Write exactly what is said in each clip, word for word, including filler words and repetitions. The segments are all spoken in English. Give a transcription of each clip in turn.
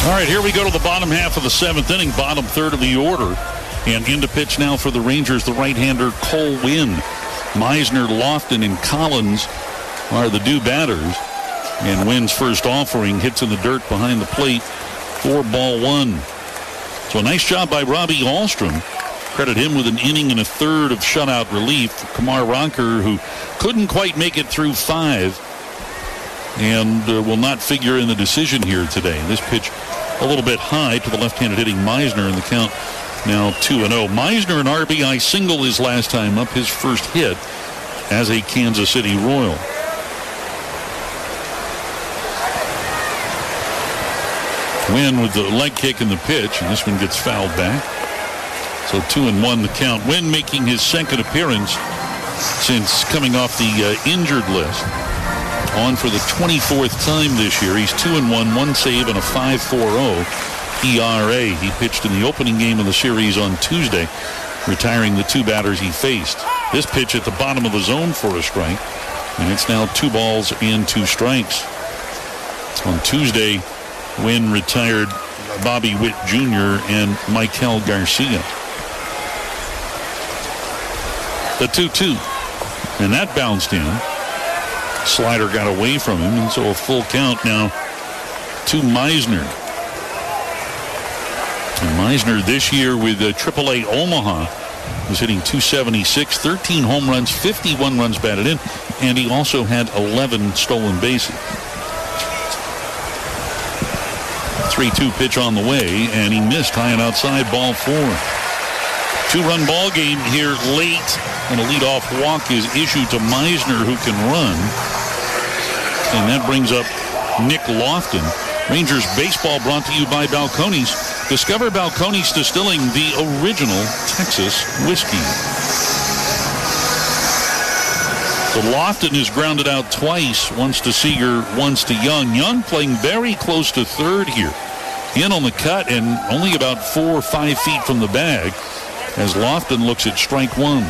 All right, here we go to the bottom half of the seventh inning, bottom third of the order. And into pitch now for the Rangers, the right-hander Cole Winn. Meisner, Lofton, and Collins are the due batters. And Winn's first offering hits in the dirt behind the plate for ball one. So a nice job by Robbie Ahlstrom. Credit him with an inning and a third of shutout relief. Kumar Rocker, who couldn't quite make it through five, and uh, will not figure in the decision here today. This pitch a little bit high to the left-handed hitting Meisner, in the count now two and oh. Meisner, an R B I single his last time up, his first hit as a Kansas City Royal. Winn with the leg kick in the pitch, and this one gets fouled back. So two and one the count. Winn making his second appearance since coming off the uh, injured list. On for the twenty-fourth time this year. He's two and one, one save, and a five point four oh E R A. He pitched in the opening game of the series on Tuesday, retiring the two batters he faced. This pitch at the bottom of the zone for a strike, and it's now two balls and two strikes. On Tuesday, Winn retired Bobby Witt Junior and Maikel Garcia. The two two, and that bounced in. Slider got away from him, and so a full count now to Meisner. And Meisner this year with uh, triple A Omaha was hitting two seventy-six, thirteen home runs, fifty-one runs batted in, and he also had eleven stolen bases. three two pitch on the way, and he missed high and outside, ball four. Two-run ball game here late, and a leadoff walk is issued to Meisner, who can run. And that brings up Nick Lofton. Rangers baseball brought to you by Balcones. Discover Balcones Distilling, the original Texas whiskey. So Lofton is grounded out twice, once to Seager, once to Young. Young playing very close to third here. In on the cut and only about four or five feet from the bag as Lofton looks at strike one.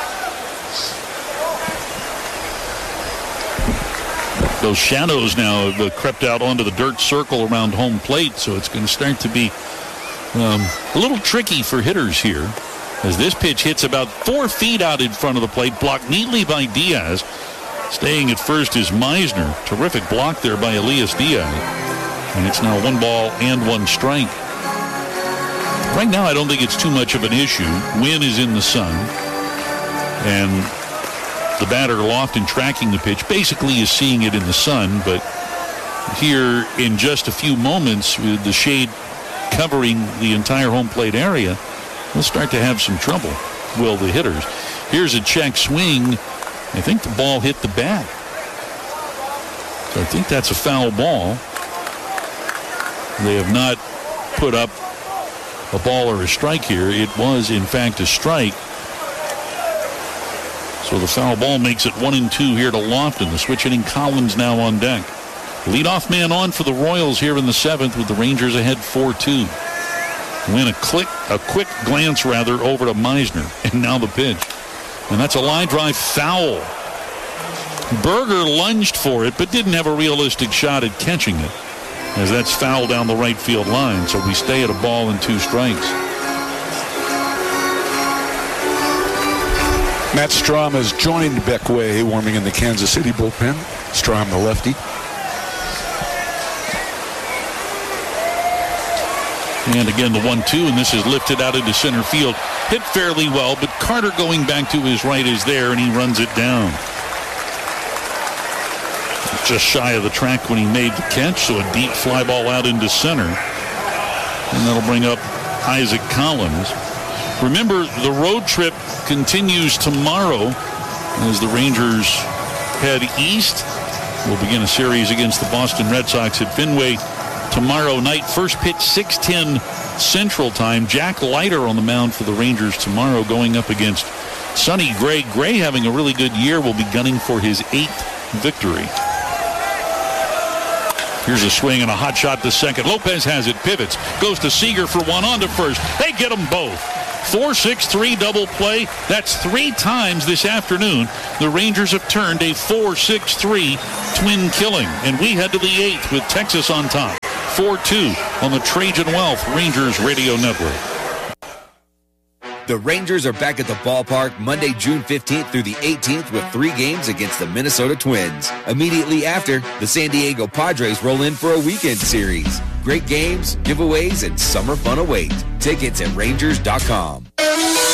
Those shadows now have crept out onto the dirt circle around home plate, so it's going to start to be um, a little tricky for hitters here, as this pitch hits about four feet out in front of the plate, blocked neatly by Diaz. Staying at first is Meisner. Terrific block there by Elias Diaz. And it's now one ball and one strike. Right now, I don't think it's too much of an issue. Winn is in the sun, and the batter Lofton tracking the pitch basically is seeing it in the sun, but here in just a few moments with the shade covering the entire home plate area, we'll start to have some trouble, will the hitters. Here's a check swing. I think the ball hit the bat. So I think that's a foul ball. They have not put up a ball or a strike here. It was, in fact, a strike. So the foul ball makes it one and two here to Lofton. The switch hitting Collins now on deck. Leadoff man on for the Royals here in the seventh with the Rangers ahead four two. Win a click, a quick glance rather over to Meisner, and now the pitch. And that's a line drive foul. Berger lunged for it, but didn't have a realistic shot at catching it, as that's foul down the right field line. So we stay at a ball and two strikes. Matt Strahm has joined Beckway, warming in the Kansas City bullpen. Strahm, the lefty. And again, the one two, and this is lifted out into center field. Hit fairly well, but Carter going back to his right is there, and he runs it down. Just shy of the track when he made the catch, so a deep fly ball out into center. And that'll bring up Isaac Collins. Remember, the road trip continues tomorrow as the Rangers head east. We'll begin a series against the Boston Red Sox at Fenway tomorrow night. First pitch six ten Central Time. Jack Leiter on the mound for the Rangers tomorrow, going up against Sonny Gray. Gray, having a really good year, will be gunning for his eighth victory. Here's a swing and a hot shot to second. Lopez has it, pivots, goes to Seager for one, on to first. They get them both. four six three double play. That's three times this afternoon the Rangers have turned a four six three twin killing. And we head to the eighth with Texas on top. four two. on the Trajan Wealth Rangers Radio Network. The Rangers are back at the ballpark Monday, June fifteenth through the eighteenth with three games against the Minnesota Twins. Immediately after, the San Diego Padres roll in for a weekend series. Great games, giveaways, and summer fun await. Tickets at Rangers dot com.